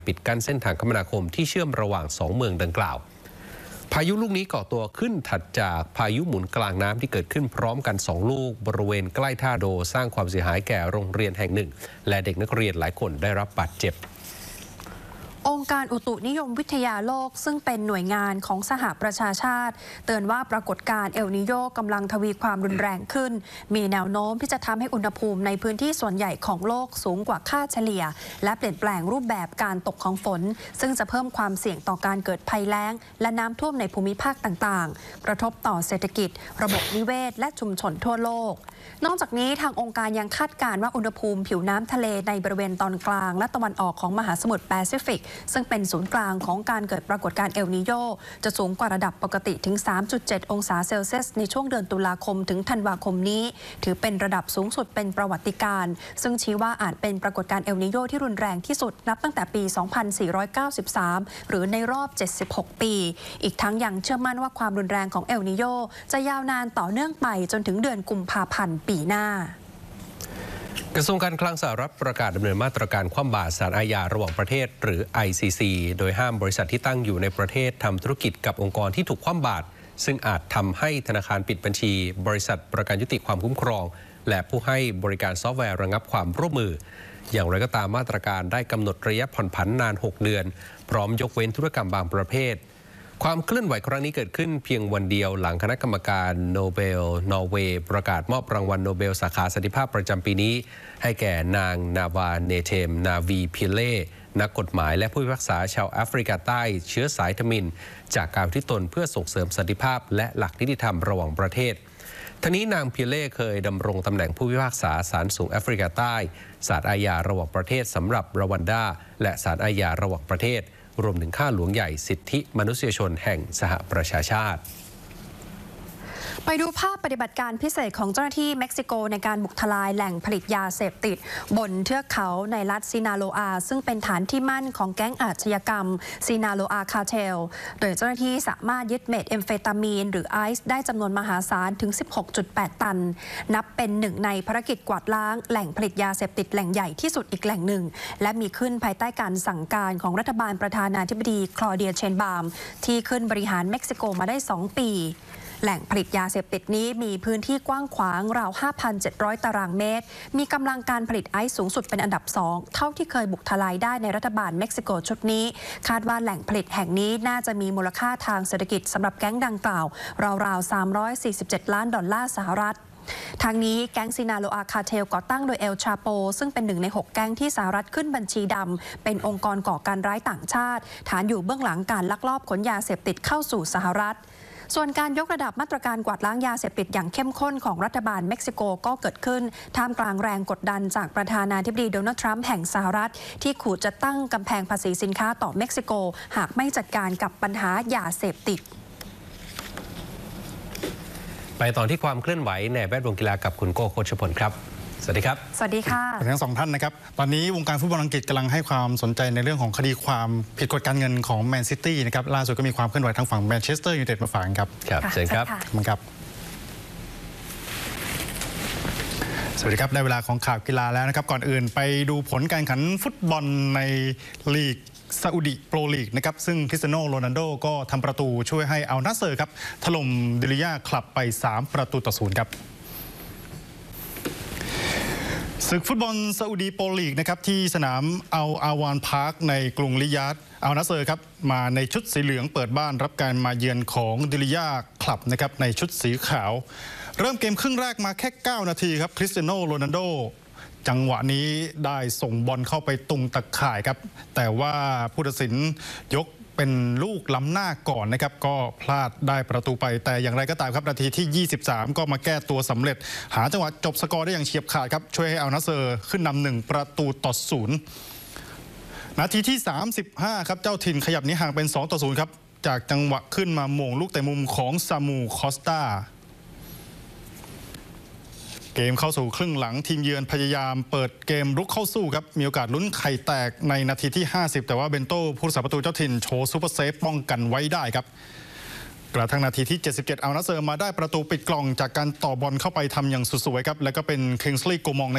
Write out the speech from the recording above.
ปิดกั้นเส้นทางคมนาคมที่เชื่อมระหว่าง2เมืองดังกล่าวพายุลูกนี้ก่อตัวขึ้นถัดจากพายุหมุนกลางน้ำที่เกิดขึ้นพร้อมกัน2ลูกบริเวณใกล้ท่าโดสร้างความเสียหายแก่โรงเรียนแห่งหนึ่งและเด็กนักเรียนหลายคนได้รับบาดเจ็บองค์การอุตุนิยมวิทยาโลกซึ่งเป็นหน่วยงานของสหประชาชาติเตือนว่าปรากฏการณ์เอลนีโญกำลังทวีความรุนแรงขึ้นมีแนวโน้มที่จะทำให้อุณหภูมิในพื้นที่ส่วนใหญ่ของโลกสูงกว่าค่าเฉลี่ยและเปลี่ยนแปลงรูปแบบการตกของฝนซึ่งจะเพิ่มความเสี่ยงต่อการเกิดภัยแล้งและน้ำท่วมในภูมิภาคต่างๆกระทบต่อเศรษฐกิจระบบนิเวศและชุมชนทั่วโลกนอกจากนี้ทางองค์การยังคาดการณ์ว่าอุณหภูมิผิวน้ำทะเลในบริเวณตอนกลางและตะวันออกของมหาสมุทรแปซิฟิกซึ่งเป็นศูนย์กลางของการเกิดปรากฏการณ์เอลนีโญจะสูงกว่าระดับปกติถึง 3.7 องศาเซลเซียสในช่วงเดือนตุลาคมถึงธันวาคมนี้ถือเป็นระดับสูงสุดเป็นประวัติการณ์ซึ่งชี้ว่าอาจเป็นปรากฏการณ์เอลนีโญที่รุนแรงที่สุดนับตั้งแต่ปี 2493 หรือในรอบ 76 ปีอีกทั้งยังเชื่อมั่นว่าความรุนแรงของเอลนีโญจะยาวนานต่อเนื่องไปจนถึงเดือนกุมภาพันธ์ปีหน้ากระทรวงการคลังสหรัฐประกาศดำเนินมาตรการคว่ำบาตรศาลอาญาระหว่างประเทศหรือ ICC โดยห้ามบริษัทที่ตั้งอยู่ในประเทศทำธุรกิจกับองค์กรที่ถูกคว่ำบาตรซึ่งอาจทำให้ธนาคารปิดบัญชีบริษัทประกันยุติความคุ้มครองและผู้ให้บริการซอฟต์แวร์ระงับความร่วมมืออย่างไรก็ตามมาตรการได้กำหนดระยะผ่อนผันนาน 6 เดือนพร้อมยกเว้นธุรกรรมบางประเภทความเคลื่อนไหวครั้งนี้เกิดขึ้นเพียงวันเดียวหลังคณะกรรมการโนเบลนอร์เวย์ประกาศมอบรางวัลโนเบลสาขาสันติภาพประจำปีนี้ให้แก่นางนาวาเนเทมนาวีพิเล่นักกฎหมายและผู้พิพากษาชาวแอฟริกาใต้เชื้อสายทมิฬจากการที่ตนเพื่อส่งเสริมสันติภาพและหลักนิติธรรมระหว่างประเทศทั้งนี้นางพิเล่เคยดำรงตำแหน่งผู้พิพากษาศาลสูงแอฟริกาใต้ศาลอาญาระหว่างประเทศสำหรับรวันดาและศาลอาญาระหว่างประเทศรวมถึงข้าหลวงใหญ่สิทธิมนุษยชนแห่งสหประชาชาติไปดูภาพปฏิบัติการพิเศษของเจ้าหน้าที่เม็กซิโกในการบุกทลายแหล่งผลิตยาเสพติดบนเทือกเขาในรัฐซินาโลอาซึ่งเป็นฐานที่มั่นของแก๊งอาชญากรรมซินาโลอาคาร์เทลโดยเจ้าหน้าที่สามารถยึดเมทแอมเฟตามีนหรือไอซ์ได้จำนวนมหาศาลถึง 16.8 ตันนับเป็นหนึ่งในภารกิจกวาดล้างแหล่งผลิตยาเสพติดแหล่งใหญ่ที่สุดอีกแหล่งหนึ่งและมีขึ้นภายใต้การสั่งการของรัฐบาลประธานาธิบดีคลอเดียเชนบาร์มที่ขึ้นบริหารเม็กซิโกมาได้2 ปีแหล่งผลิตยาเสพติดนี้มีพื้นที่กว้างขวางราว 5,700 ตารางเมตรมีกำลังการผลิตไอซ์สูงสุดเป็นอันดับ2เท่าที่เคยบุกทลายได้ในรัฐบาลเม็กซิโกชุดนี้คาดว่าแหล่งผลิตแห่งนี้น่าจะมีมูลค่าทางเศรษฐกิจสำหรับแก๊งดังกล่าวราวๆ347 ล้านดอลลาร์สหรัฐทางนี้แก๊งซินาโลอาคาร์เทลก่อตั้งโดยเอลชาโปซึ่งเป็นหนึ่งใน6แก๊งที่สหรัฐขึ้นบัญชีดำเป็นองค์กรก่อการร้ายต่างชาติฐานอยู่เบื้องหลังการลักลอบขนยาเสพติดเข้าสู่สหรัฐส่วนการยกระดับมาตรการกวาดล้างยาเสพติดอย่างเข้มข้นของรัฐบาลเม็กซิโกก็เกิดขึ้นท่ามกลางแรงกดดันจากประธานาธิบดีโดนัลด์ทรัมป์แห่งสหรัฐที่ขู่จะตั้งกำแพงภาษีสินค้าต่อเม็กซิโกหากไม่จัดการกับปัญหายาเสพติดไปตอนที่ความเคลื่อนไหวในแวดวงกีฬากับคุณโก้โคชพลครับสวัสดีครับสวัสดีค่ะทั้งสองท่านนะครับตอนนี้วงการฟุตบอลอังกฤษกำลังให้ความสนใจในเรื่องของคดีความผิดกฎการเงินของแมนซิตี้นะครับล่าสุดก็มีความเคลื่อนไหวทางฝั่งแมนเชสเตอร์ยูไนเต็ดมาฝากครับครับเชิญครับสวัสดีครับได้เวลาของข่าวกีฬาแล้วนะครับก่อนอื่นไปดูผลการแข่งขันฟุตบอลในลีกซาอุดิโปรลีกนะครับซึ่งคริสเตียโนโรนัลโดก็ทำประตูช่วยให้อัลนัสเซอร์ครับถล่มดิลิยาคลับไป3-0ครับศึกฟุตบอลซาอุดีโปรลีกนะครับที่สนามอัลอาวานพาร์คในกรุงริยาดอัลนัสเซอร์ครับมาในชุดสีเหลืองเปิดบ้านรับการมาเยือนของดิลิยาคลับนะครับในชุดสีขาวเริ่มเกมครึ่งแรกมาแค่9 นาทีครับคริสเตียโนโรนัลโดจังหวะนี้ได้ส่งบอลเข้าไปตุงตะข่ายครับแต่ว่าผู้ตัดสินยกเป็นลูกล้ำหน้าก่อนนะครับก็พลาดได้ประตูไปแต่อย่างไรก็ตามครับนาทีที่23ก็มาแก้ตัวสำเร็จหาจังหวะจบสกอร์ได้อย่างเฉียบขาดครับช่วยให้อัลนัสเซอร์ขึ้นนำ1-0นาทีที่35ครับเจ้าถิ่นขยับหนีห่างเป็น2-0ครับจากจังหวะขึ้นมาโมงลูกเตะมุมของซามูคอสตาเกมเข้าสู่ครึ่งหลังทีมเยือนพยายามเปิดเกมรุกเข้าสู้ครับมีโอกาสลุ้นไข่แตกในนาทีที่50แต่ว่าเบนโต้ผู้รักษาประตูเจ้าถิ่นโชว์ซูเปอร์เซฟป้องกันไว้ได้ครับกระทั่งนาทีที่77อัลนัสเซอร์มาได้ประตูปิดกล่องจากการต่อบอลเข้าไปทำอย่างสุดสวยครับแล้วก็เป็นคิงส์ลีย์โกมอง